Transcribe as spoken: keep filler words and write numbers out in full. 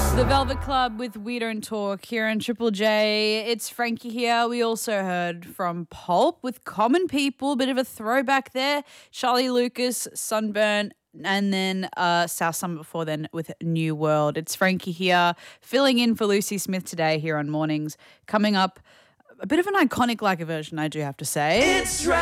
The Velvet Club with We Don't Talk here on Triple J. It's Frankie here. We also heard from Pulp with Common People, bit of a throwback there. Charlie Lucas, Sunburn, and then uh, South Summer before then with New World. It's Frankie here, filling in for Lucy Smith today here on Mornings. Coming up, a bit of an iconic like version, I do have to say. It's